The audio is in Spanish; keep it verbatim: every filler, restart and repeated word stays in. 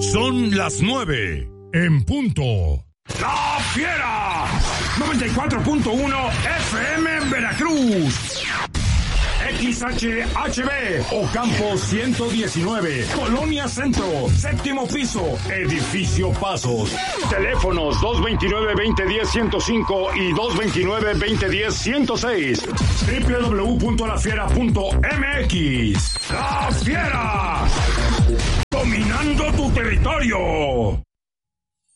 Son las nueve en punto. ¡La Fiera! noventa y cuatro punto uno F M en Veracruz. X H H B, Ocampo ciento diecinueve, Colonia Centro, séptimo piso, Edificio Pasos. Teléfonos dos dos nueve, veinte diez, ciento cinco y dos dos nueve, veinte diez, ciento seis. doble u doble u doble u punto la fiera punto m x. ¡La Fiera! Dominando tu territorio.